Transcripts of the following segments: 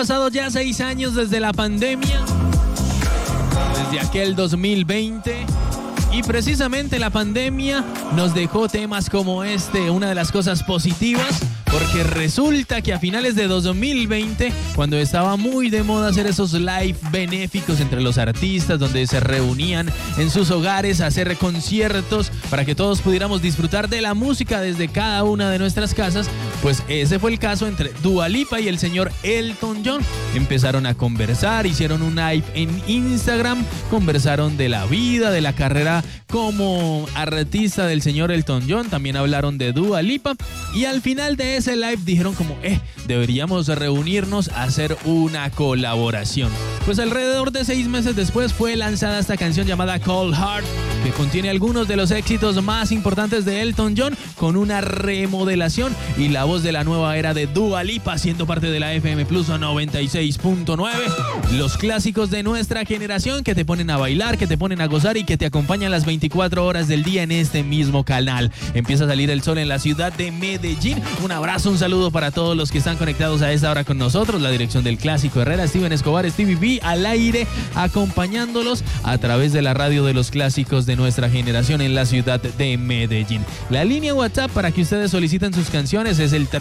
pasado ya 6 años desde la pandemia, desde aquel 2020. Y precisamente la pandemia nos dejó temas como este, una de las cosas positivas, porque resulta que a finales de 2020, cuando estaba muy de moda hacer esos live benéficos entre los artistas, donde se reunían en sus hogares a hacer conciertos para que todos pudiéramos disfrutar de la música desde cada una de nuestras casas, pues ese fue el caso entre Dua Lipa y el señor Elton John. Empezaron a conversar, hicieron un live en Instagram, conversaron de la vida, de la carrera como artista del señor Elton John, también hablaron de Dua Lipa y al final de ese live dijeron como deberíamos reunirnos a hacer una colaboración. Pues alrededor de 6 meses después fue lanzada esta canción llamada Cold Heart, que contiene algunos de los éxitos más importantes de Elton John con una remodelación y la voz de la nueva era de Dua Lipa siendo parte de la FM Plus 96.9. Los clásicos de nuestra generación que te ponen a bailar, que te ponen a gozar y que te acompañan las 24 horas del día en este mismo canal. Empieza a salir el sol en la ciudad de Medellín. Un abrazo, un saludo para todos los que están conectados a esta hora con nosotros. La dirección del Clásico Herrera, Steven Escobar, Stevie B al aire, acompañándolos a través de la radio de los clásicos de nuestra generación en la ciudad de Medellín. La línea WhatsApp para que ustedes soliciten sus canciones es el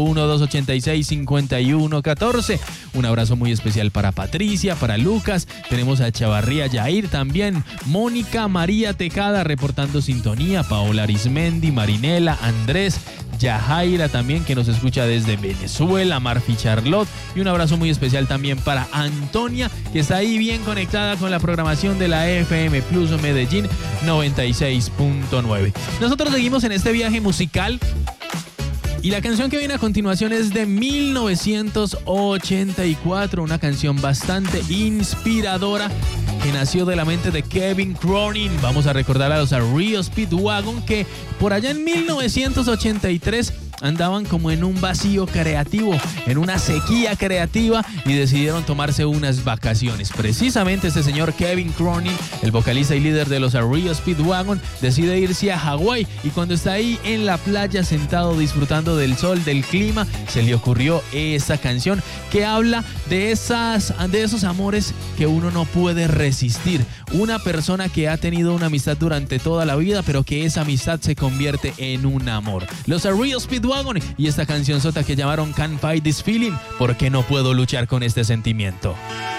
301-286-5114. Un abrazo muy especial para Patricia, para Lucas, tenemos a Chavarría Yair también, Mónica, María Tejada reportando sintonía, Paola Arismendi, Marinela, Andrés, Yajaira también que nos escucha desde Venezuela, Marfi Charlotte, y un abrazo muy especial también para Antonia que está ahí bien conectada con la programación de la FM Plus Medellín 96.9. Nosotros seguimos en este viaje musical y la canción que viene a continuación es de 1984, una canción bastante inspiradora que nació de la mente de Kevin Cronin. Vamos a recordar a los REO Speedwagon que por allá en 1983 andaban como en un vacío creativo, en una sequía creativa y decidieron tomarse unas vacaciones. Precisamente este señor Kevin Cronin, el vocalista y líder de los REO Speedwagon, decide irse a Hawái y cuando está ahí en la playa sentado disfrutando del sol, del clima, se le ocurrió esta canción que habla de esos amores que uno no puede resistir. Una persona que ha tenido una amistad durante toda la vida, pero que esa amistad se convierte en un amor. Los REO Speedwagon y esta canción sota que llamaron Can't Fight This Feeling, porque no puedo luchar con este sentimiento.